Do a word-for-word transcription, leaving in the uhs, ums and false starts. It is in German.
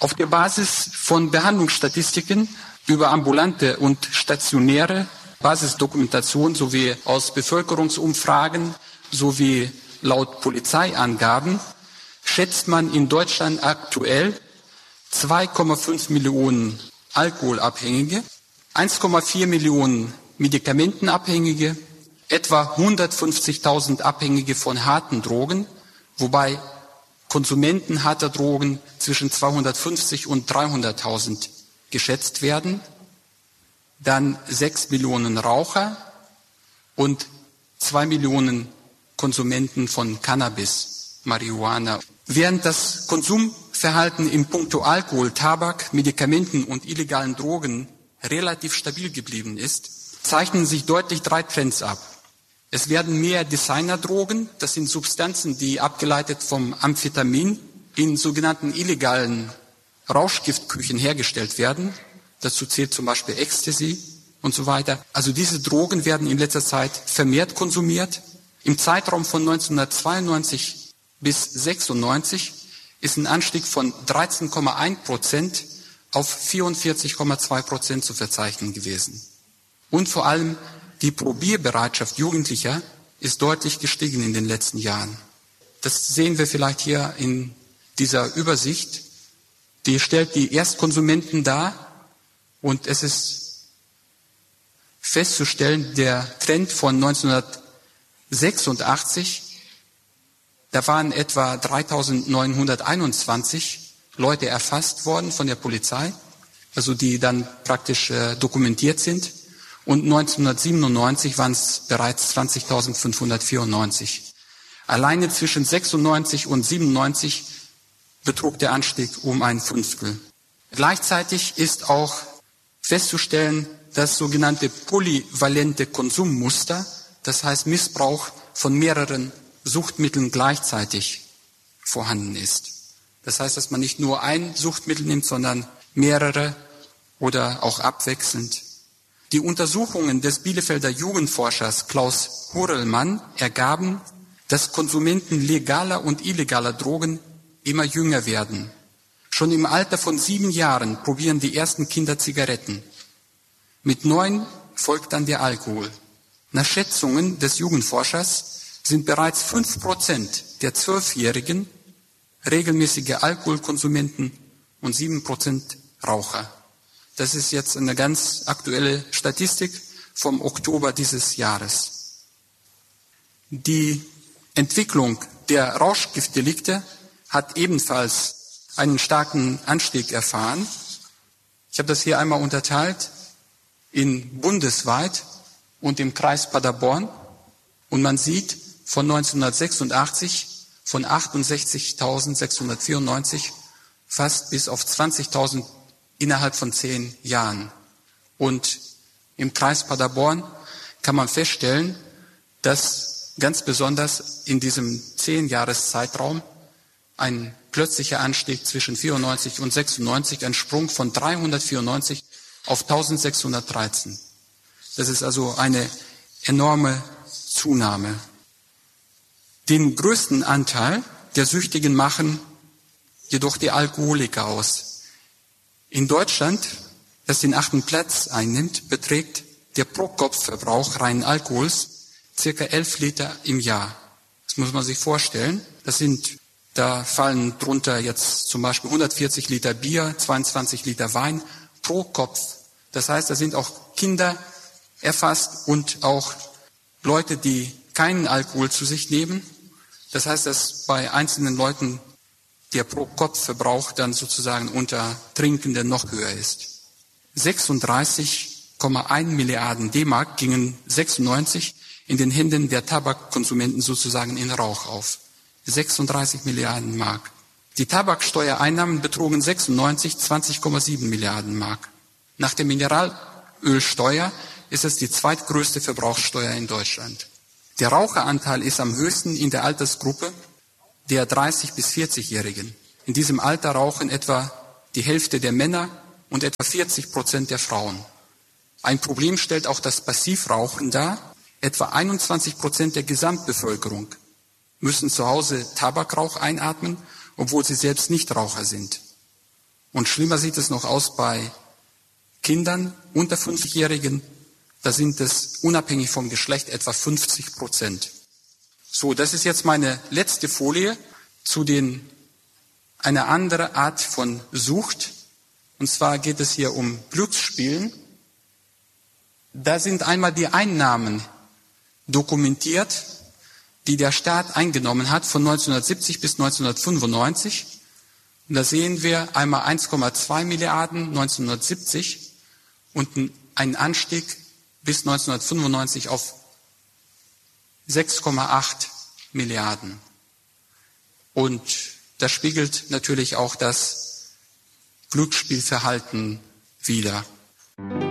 Auf der Basis von Behandlungsstatistiken über ambulante und stationäre Basisdokumentation sowie aus Bevölkerungsumfragen sowie laut Polizeiangaben schätzt man in Deutschland aktuell zwei Komma fünf Millionen Alkoholabhängige, eins Komma vier Millionen Medikamentenabhängige, etwa hundertfünfzigtausend Abhängige von harten Drogen, wobei Konsumenten harter Drogen zwischen zweihundertfünfzig und dreihunderttausend geschätzt werden, dann sechs Millionen Raucher und zwei Millionen Konsumenten von Cannabis, Marihuana. Während das Konsumverhalten in puncto Alkohol, Tabak, Medikamenten und illegalen Drogen relativ stabil geblieben ist, zeichnen sich deutlich drei Trends ab. Es werden mehr Designerdrogen, das sind Substanzen, die abgeleitet vom Amphetamin in sogenannten illegalen Rauschgiftküchen hergestellt werden. Dazu zählt zum Beispiel Ecstasy und so weiter. Also diese Drogen werden in letzter Zeit vermehrt konsumiert. Im Zeitraum von neunzehnhundertzweiundneunzig bis sechsundneunzig ist ein Anstieg von dreizehn Komma eins Prozent auf vierundvierzig Komma zwei Prozent zu verzeichnen gewesen. Und vor allem die Probierbereitschaft Jugendlicher ist deutlich gestiegen in den letzten Jahren. Das sehen wir vielleicht hier in dieser Übersicht. Die stellt die Erstkonsumenten dar und es ist festzustellen, der Trend von neunzehnhundertsechsundachtzig, da waren etwa dreitausendneunhunderteinundzwanzig Leute erfasst worden von der Polizei, also die dann praktisch äh, dokumentiert sind. Und neunzehnhundertsiebenundneunzig waren es bereits zwanzigtausendfünfhundertvierundneunzig. Alleine zwischen sechsundneunzig und siebenundneunzig betrug der Anstieg um ein Fünftel. Gleichzeitig ist auch festzustellen, dass sogenannte polyvalente Konsummuster, das heißt Missbrauch von mehreren Suchtmitteln gleichzeitig vorhanden ist. Das heißt, dass man nicht nur ein Suchtmittel nimmt, sondern mehrere oder auch abwechselnd. Die Untersuchungen des Bielefelder Jugendforschers Klaus Horelmann ergaben, dass Konsumenten legaler und illegaler Drogen immer jünger werden. Schon im Alter von sieben Jahren probieren die ersten Kinder Zigaretten. Mit neun folgt dann der Alkohol. Nach Schätzungen des Jugendforschers sind bereits fünf Prozent der Zwölfjährigen regelmäßige Alkoholkonsumenten und sieben Prozent Raucher. Das ist jetzt eine ganz aktuelle Statistik vom Oktober dieses Jahres. Die Entwicklung der Rauschgiftdelikte hat ebenfalls einen starken Anstieg erfahren. Ich habe das hier einmal unterteilt in bundesweit und im Kreis Paderborn. Und man sieht von neunzehnhundertsechsundachtzig von achtundsechzigtausendsechshundertvierundneunzig fast bis auf zwanzigtausend innerhalb von zehn Jahren. Und im Kreis Paderborn kann man feststellen, dass ganz besonders in diesem zehn-Jahres-Zeitraum ein plötzlicher Anstieg zwischen vierundneunzig und sechsundneunzig, ein Sprung von dreihundertvierundneunzig auf eintausendsechshundertdreizehn. Das ist also eine enorme Zunahme. Den größten Anteil der Süchtigen machen jedoch die Alkoholiker aus. In Deutschland, das den achten Platz einnimmt, beträgt der Pro-Kopf-Verbrauch reinen Alkohols circa elf Liter im Jahr. Das muss man sich vorstellen. Das sind, da fallen drunter jetzt zum Beispiel hundertvierzig Liter Bier, zweiundzwanzig Liter Wein pro Kopf. Das heißt, da sind auch Kinder erfasst und auch Leute, die keinen Alkohol zu sich nehmen. Das heißt, dass bei einzelnen Leuten der Pro-Kopf-Verbrauch dann sozusagen unter Trinkenden noch höher ist. sechsunddreißig Komma eins Milliarden D-Mark gingen sechsundneunzig in den Händen der Tabakkonsumenten sozusagen in Rauch auf. sechsunddreißig Milliarden Mark. Die Tabaksteuereinnahmen betrugen sechsundneunzig zwanzig Komma sieben Milliarden Mark. Nach der Mineralölsteuer ist es die zweitgrößte Verbrauchssteuer in Deutschland. Der Raucheranteil ist am höchsten in der Altersgruppe der dreißig- bis vierzigjährigen. In diesem Alter rauchen etwa die Hälfte der Männer und etwa vierzig Prozent der Frauen. Ein Problem stellt auch das Passivrauchen dar. Etwa einundzwanzig Prozent der Gesamtbevölkerung müssen zu Hause Tabakrauch einatmen, obwohl sie selbst nicht Raucher sind. Und schlimmer sieht es noch aus bei Kindern unter fünfzigjährigen. Da sind es unabhängig vom Geschlecht etwa fünfzig Prozent. So, das ist jetzt meine letzte Folie zu den, einer anderen Art von Sucht. Und zwar geht es hier um Glücksspielen. Da sind einmal die Einnahmen dokumentiert, die der Staat eingenommen hat von neunzehnhundertsiebzig bis neunzehnhundertfünfundneunzig. Und da sehen wir einmal eins Komma zwei Milliarden neunzehnhundertsiebzig und einen Anstieg bis neunzehnhundertfünfundneunzig auf sechs Komma acht Milliarden. Und das spiegelt natürlich auch das Glücksspielverhalten wider.